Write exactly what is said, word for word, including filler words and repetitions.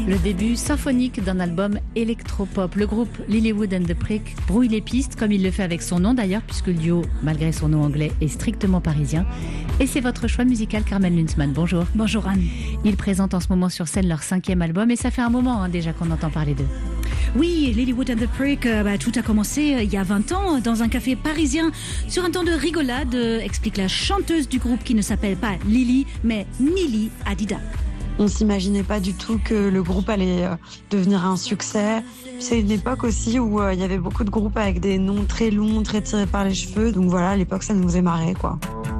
Le début symphonique d'un album électropop. Le groupe Lilywood and the Prick brouille les pistes, comme il le fait avec son nom d'ailleurs, puisque le duo, malgré son nom anglais, est strictement parisien. Et c'est votre choix musical, Carmen Lunzmann. Bonjour. Bonjour Anne. Ils présentent en ce moment sur scène leur cinquième album et ça fait un moment hein, déjà qu'on entend parler d'eux. Oui, Lilywood and the Prick, euh, bah, tout a commencé euh, il y a vingt ans dans un café parisien sur un temps de rigolade, euh, explique la chanteuse du groupe qui ne s'appelle pas Lily, mais Nili Hadida. On s'imaginait pas du tout que le groupe allait euh, devenir un succès. C'est une époque aussi où euh, il y avait beaucoup de groupes avec des noms très longs, très tirés par les cheveux. Donc voilà, à l'époque, ça nous faisait marrer, quoi.